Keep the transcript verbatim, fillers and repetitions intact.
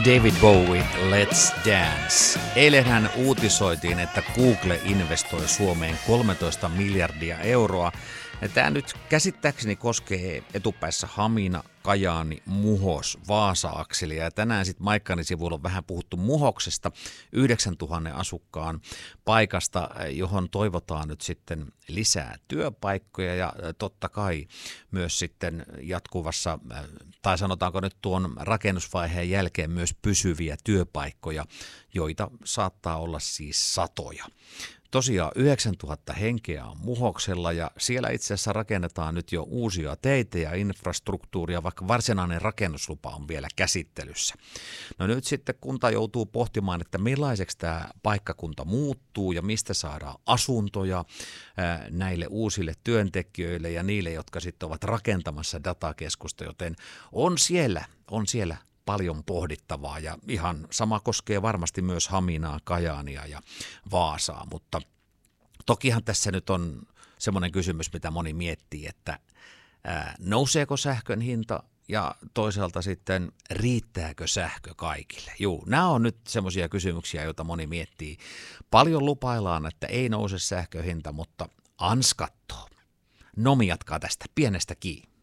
David Bowie, Let's Dance. Eilenhän uutisoitiin, että Google investoi Suomeen kolmetoista miljardia euroa. Ja tämä nyt käsittääkseni koskee etupäässä Hamina, Kajaani, Muhos, Vaasa-akselia. Ja tänään sitten Maikkarin sivuilla on vähän puhuttu Muhoksesta, yhdeksäntuhatta asukkaan paikasta, johon toivotaan nyt sitten lisää työpaikkoja ja totta kai myös sitten jatkuvassa, tai sanotaanko nyt tuon rakennusvaiheen jälkeen myös pysyviä työpaikkoja, joita saattaa olla siis satoja. Tosiaan yhdeksäntuhatta henkeä on Muhoksella ja siellä itse asiassa rakennetaan nyt jo uusia teitä ja infrastruktuuria, vaikka varsinainen rakennuslupa on vielä käsittelyssä. No nyt sitten kunta joutuu pohtimaan, että millaiseksi tämä paikkakunta muuttuu ja mistä saadaan asuntoja näille uusille työntekijöille ja niille, jotka sitten ovat rakentamassa datakeskusta, joten on siellä, on siellä paljon pohdittavaa ja ihan sama koskee varmasti myös Haminaa, Kajaania ja Vaasaa, mutta tokihan tässä nyt on semmoinen kysymys, mitä moni miettii, että ää, nouseeko sähkön hinta ja toisaalta sitten riittääkö sähkö kaikille? Juu, nämä on nyt semmoisia kysymyksiä, joita moni miettii. Paljon lupaillaan, että ei nouse sähkön hinta, mutta ans kattoo. Nomi jatkaa tästä pienestä kiinni.